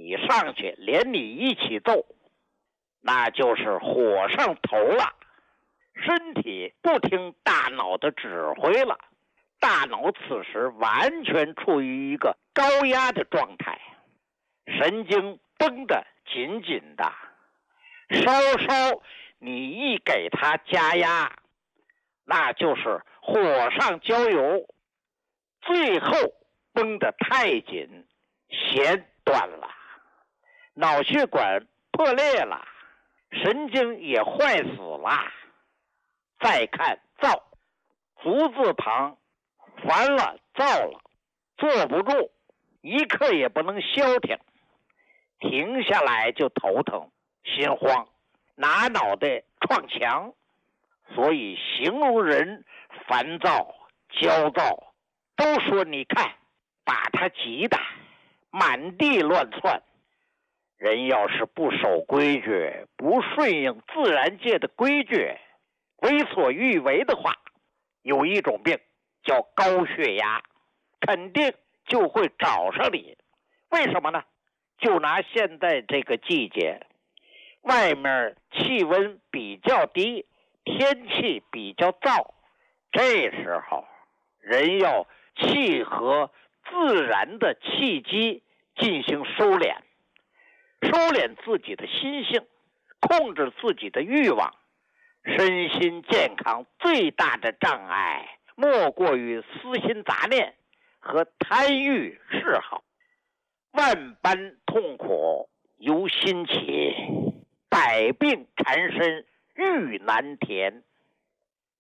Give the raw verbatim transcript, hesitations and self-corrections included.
你上去连你一起揍，那就是火上头了，身体不听大脑的指挥了，大脑此时完全处于一个高压的状态，神经绷得紧紧的，稍稍你一给它加压，那就是火上浇油，最后绷得太紧，弦断了，脑血管破裂了，神经也坏死了。再看躁，足字旁，烦了，躁了，坐不住，一刻也不能消停，停下来就头疼心慌，拿脑袋撞墙。所以形容人烦躁焦躁，都说你看把他急的满地乱窜。人要是不守规矩，不顺应自然界的规矩，为所欲为的话，有一种病叫高血压，肯定就会找上你。为什么呢？就拿现在这个季节，外面气温比较低，天气比较燥，这时候人要契合自然的气机进行收敛，收敛自己的心性，控制自己的欲望。身心健康最大的障碍莫过于私心杂念和贪欲嗜好。万般痛苦由心起，百病缠身欲难填。